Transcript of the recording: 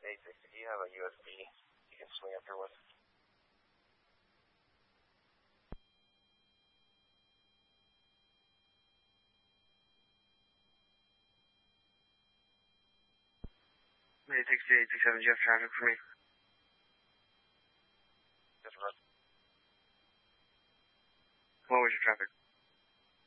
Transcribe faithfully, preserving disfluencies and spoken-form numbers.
eight sixty, do you have a U S B you can swing up here with? eight sixty, eight sixty-seven, do you have traffic for me? Yes, Russ. What was your traffic?